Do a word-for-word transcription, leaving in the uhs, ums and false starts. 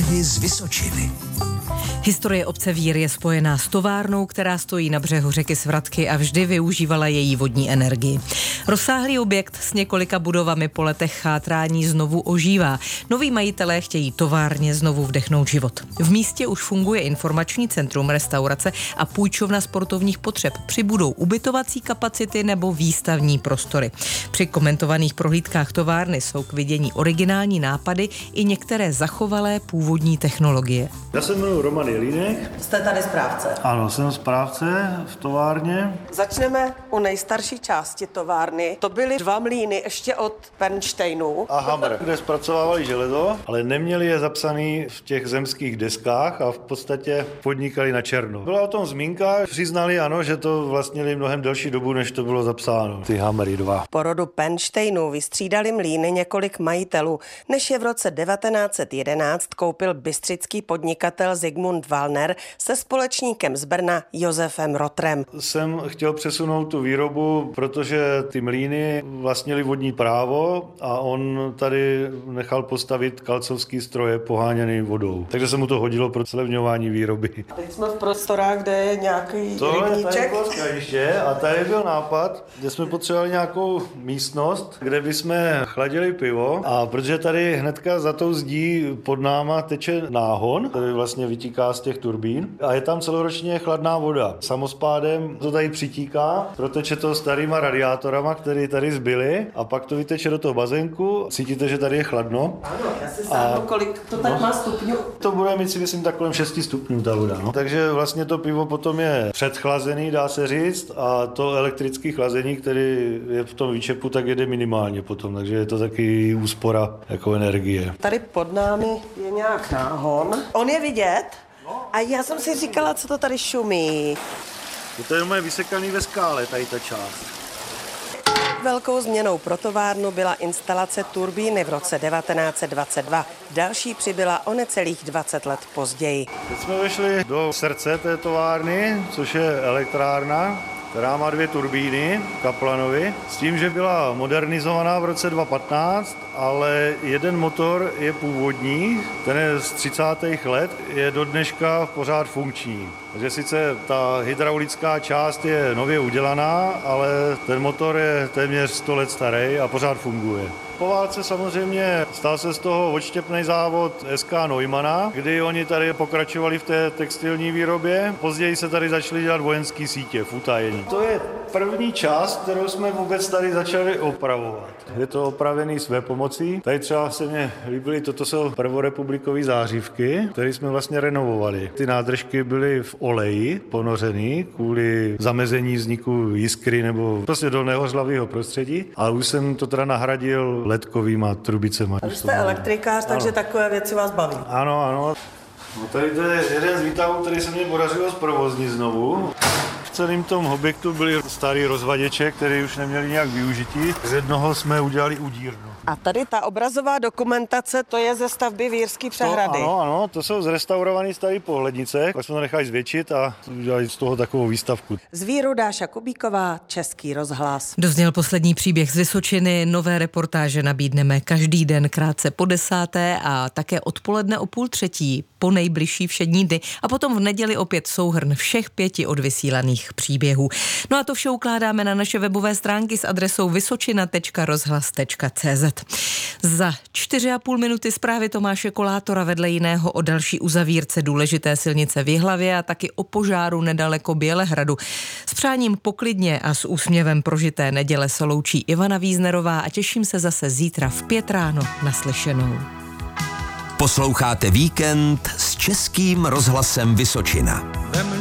Příběhy z Vysočiny. Historie obce Vír je spojená s továrnou, která stojí na břehu řeky Svratky a vždy využívala její vodní energii. Rozsáhlý objekt s několika budovami po letech chátrání znovu ožívá. Noví majitelé chtějí továrně znovu vdechnout život. V místě už funguje informační centrum, restaurace a půjčovna sportovních potřeb. Přibudou ubytovací kapacity nebo výstavní prostory. Při komentovaných prohlídkách továrny jsou k vidění originální nápady i některé zachovalé původní technologie. Já se jmenuji Roman Jelínek. Jste tady správce? Ano, jsem správce v továrně. Začneme u nejstarší části továrny. To byly dva mlýny ještě od Pernštejnů. A Hammer, kde zpracovávali železo, ale neměli je zapsaný v těch zemských deskách a v podstatě podnikali na černo. Byla o tom zmínka, přiznali ano, že to vlastnili mnohem delší dobu, než to bylo zapsáno. Ty Hammery dva. Po rodu Pernštejnů vystřídali mlýny několik majitelů, než je v roce devatenáct set jedenáct koupil bystřický podnikatel Zigmund Wallner se společníkem z Brna Josefem Rotrem. Jsem chtěl přesunout tu výrobu, protože ty mlýny vlastnili vodní právo a on tady nechal postavit kalcovský stroje poháněný vodou. Takže se mu to hodilo pro zlevňování výroby. Teď jsme v prostorách, kde je nějaký Tohle rybníček. tady bylo skladiště a tady byl nápad, kde jsme potřebovali nějakou místnost, kde bychom chladili pivo, a protože tady hnedka za tou zdí pod náma teče náhon, který vlastně vytíká z těch turbín a je tam celoročně chladná voda. Samospádem to tady přitíká, proteče to starýma radiátorama, které tady zbyly, a pak to vyteče do toho bazénku. Cítíte, že tady je chladno? Ano, já si sáhnu, kolik to tak no, má stupňů. To bude mít si myslím tak kolem šesti stupňů ta voda. No. Takže vlastně to pivo potom je předchlazený, dá se říct, a to elektrické chlazení, který je v tom výčepu, tak jede minimálně potom, takže je to taky úspora jako energie. Tady pod námi je nějak náhon. On je vidět? A já jsem si říkala, co to tady šumí. To je moje vysekaný ve skále, tady ta část. Velkou změnou pro továrnu byla instalace turbíny v roce devatenáct set dvacet dva. Další přibyla o necelých dvacet let později. Teď jsme vešli do srdce té továrny, což je elektrárna, která má dvě turbíny Kaplanovy, s tím, že byla modernizovaná v roce dva tisíce patnáct, ale jeden motor je původní, ten je z třicátých let, je do dneška pořád funkční. Takže sice ta hydraulická část je nově udělaná, ale ten motor je téměř sto let starý a pořád funguje. Po válce samozřejmě stal se z toho odštěpný závod S K Neumana, kdy oni tady pokračovali v té textilní výrobě. Později se tady začaly dělat vojenské sítě v utajení. To je první část, kterou jsme vůbec tady začali opravovat. Je to opravený své pomocí. Tady třeba se mně líbily, toto jsou prvorepublikové zářivky, které jsme vlastně renovovali. Ty nádržky byly v oleji ponořený kvůli zamezení vzniku jiskry nebo prostě do nehořlavého prostředí, ale už jsem to teda nahradil ledkovýma trubicema. A vy jste elektrikář, takže takové věci vás baví. Ano, ano. No tady to je jeden z výtahů, který se mě podařilo zprovoznit znovu. V celém tom objektu byly starý rozvaděče, které už neměly nějak využití. Z jednoho jsme udělali udírnu. A tady ta obrazová dokumentace, to je ze stavby Vírský přehrady. To, ano, ano, to jsou zrestaurované staré pohlednice, pak jsme to nechali zvětšit a udělali z toho takovou výstavku. Z Víru Dáša Kubíková, Český rozhlas. Dozněl poslední příběh z Vysočiny, nové reportáže nabídneme každý den krátce po desáté a také odpoledne o půl třetí po nejbližší všední dny a potom v neděli opět souhrn všech pěti odvysílaných příběhů. No a to vše ukládáme na naše webové stránky s adresou vysočina tečka rozhlas tečka cé zet. Za čtyři a půl minuty zprávy Tomáše Kolátora, vedle jiného o další uzavírce důležité silnice v Jihlavě a taky o požáru nedaleko Bělehradu. S přáním poklidně a s úsměvem prožité neděle se loučí Ivana Víznerová a těším se zase zítra v pět ráno naslyšenou. Posloucháte Víkend s Českým rozhlasem Vysočina.